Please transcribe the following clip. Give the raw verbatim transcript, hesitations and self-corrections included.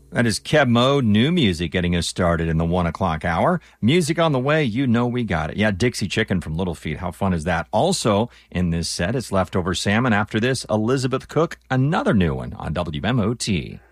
That is Keb Mo, new music getting us started in the one o'clock hour. Music on the way, you know we got it. Yeah, Dixie Chicken from Little Feat. How fun is that? Also in this set, it's Leftover Salmon. After this, Elizabeth Cook, another new one on W M O T.